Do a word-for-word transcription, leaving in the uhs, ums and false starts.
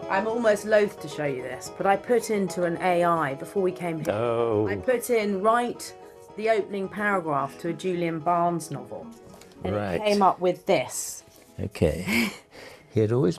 I'm almost loath to show you this, but I put into an A I before we came here. Oh. I put in, write the opening paragraph to a Julian Barnes novel. And Right. it came up with this. Okay. He had always